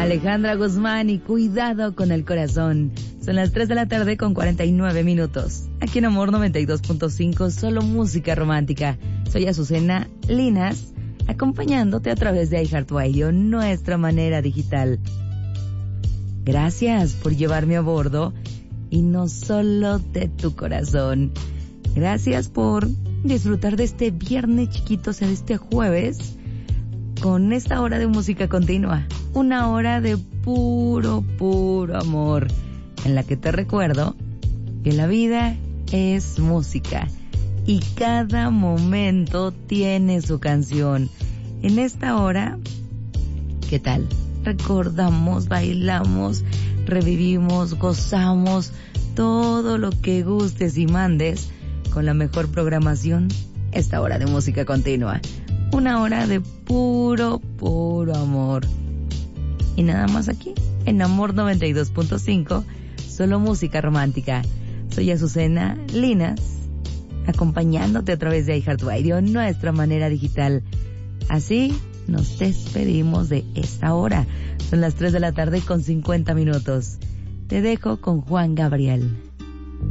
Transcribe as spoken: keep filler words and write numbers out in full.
Alejandra Guzmán y Cuidado con el Corazón. Son las tres de la tarde con cuarenta y nueve minutos. Aquí en Amor noventa y dos punto cinco, solo música romántica. Soy Azucena Linas, acompañándote a través de iHeartRadio, nuestra manera digital. Gracias por llevarme a bordo y no solo de tu corazón. Gracias por disfrutar de este viernes chiquito, o sea, de este jueves, con esta hora de música continua. Una hora de puro, puro amor, en la que te recuerdo que la vida es música y cada momento tiene su canción. En esta hora, ¿qué tal? Recordamos, bailamos, revivimos, gozamos todo lo que gustes y mandes con la mejor programación. Esta hora de música continua, una hora de puro, puro amor. Y nada más aquí, en Amor noventa y dos punto cinco, solo música romántica. Soy Azucena Linas, acompañándote a través de iHeartRadio, nuestra manera digital. Así nos despedimos de esta hora. Son las tres de la tarde con cincuenta minutos. Te dejo con Juan Gabriel.